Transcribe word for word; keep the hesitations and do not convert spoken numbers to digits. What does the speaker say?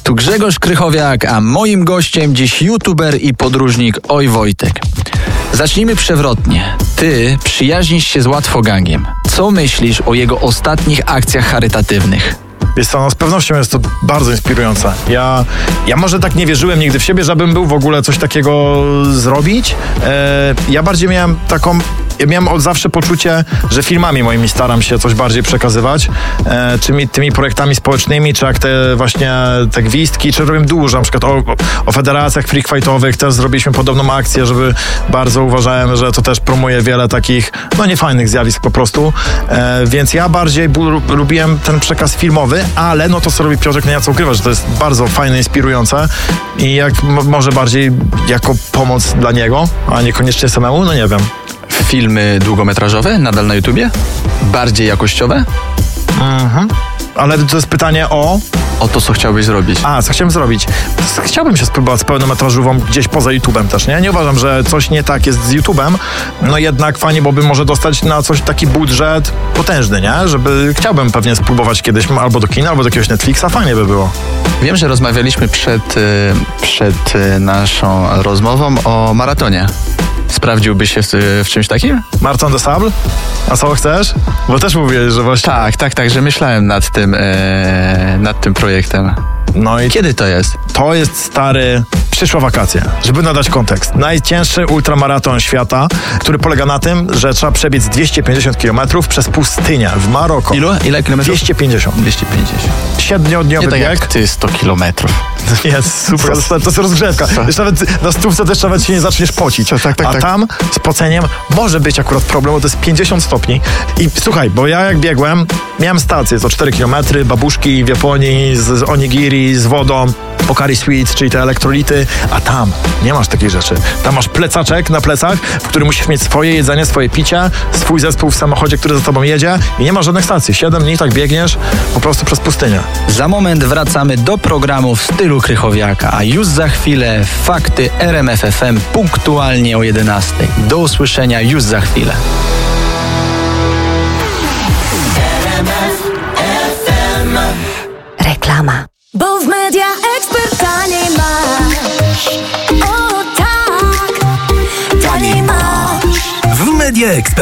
Tu Grzegorz Krychowiak, a moim gościem dziś youtuber i podróżnik Oj Wojtek. Zacznijmy przewrotnie. Ty przyjaźnisz się z Łatwogangiem. Co myślisz o jego ostatnich akcjach charytatywnych? Wiesz co, no z pewnością jest to bardzo inspirujące. Ja, ja może tak nie wierzyłem nigdy w siebie, żebym był w ogóle coś takiego zrobić. E, ja bardziej miałem taką... Ja miałem od zawsze poczucie, że filmami moimi staram się coś bardziej przekazywać, e, czy tymi projektami społecznymi, czy jak te właśnie te gwizdki, czy robię dużo, na przykład o, o federacjach freak fightowych też zrobiliśmy podobną akcję, żeby bardzo uważałem, że to też promuje wiele takich, no niefajnych zjawisk po prostu, e, więc ja bardziej bu- lubiłem ten przekaz filmowy, ale no to co robi Piotrek, nie ma co ukrywać, że to jest bardzo fajne, inspirujące i jak m- może bardziej jako pomoc dla niego, a niekoniecznie samemu, no nie wiem. Filmy długometrażowe nadal na YouTubie? Bardziej jakościowe? Mhm. Ale to jest pytanie o... O to, co chciałbyś zrobić. A, co chciałem zrobić? Chciałbym się spróbować z pełnometrażową gdzieś poza YouTubem też, nie? Nie uważam, że coś nie tak jest z YouTubem, no jednak fajnie byłoby może dostać na coś taki budżet potężny, nie? Żeby chciałbym pewnie spróbować kiedyś albo do kina, albo do jakiegoś Netflixa, fajnie by było. Wiem, że rozmawialiśmy przed, przed naszą rozmową o maratonie. Sprawdziłby się w, w czymś takim? Marathon de Sable? A co chcesz? Bo też mówiłeś, że właśnie... Tak, tak, tak, że myślałem nad tym, e, nad tym projektem. No i kiedy to jest? To jest, stary, przyszła wakacje. Żeby nadać kontekst. Najcięższy ultramaraton świata, który polega na tym, że trzeba przebiec dwieście pięćdziesiąt kilometrów przez pustynię w Maroko. Ilu? Ile kilometrów? dwieście pięćdziesiąt. dwieście pięćdziesiąt. Siedmiodniowy Nie tak bieg. jak ty, sto kilometrów. Jest super, to jest rozgrzewka. Już nawet na stówce też nawet się nie zaczniesz pocić. Tak, tak, A tak. tam z poceniem może być akurat problem, bo to jest pięćdziesiąt stopni. I słuchaj, bo ja jak biegłem, miałem stację, to cztery kilometry, babuszki w Japonii z, z onigiri, z wodą, Pocari Sweet, czyli te elektrolity, a tam nie masz takich rzeczy. Tam masz plecaczek na plecach, w którym musisz mieć swoje jedzenie, swoje picie, swój zespół w samochodzie, który za tobą jedzie i nie ma żadnych stacji. Siedem dni tak biegniesz po prostu przez pustynię. Za moment wracamy do programu w stylu Krychowiaka, a już za chwilę fakty R M F F M punktualnie o jedenastej. Do usłyszenia już za chwilę. Reklama. Bo w Media Expert taniej masz. O tak, taniej masz. W Media Expert